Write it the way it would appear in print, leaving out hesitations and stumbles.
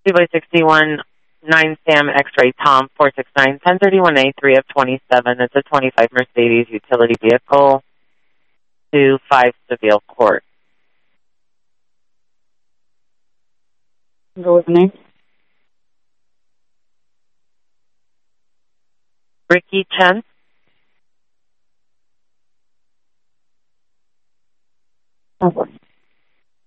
2 by 61, 9 Sam X-ray Tom 469 1031A 3 of 27. It's a 25 Mercedes utility vehicle to 5 Seville Court. Go with the name. Ricky Chen. Okay.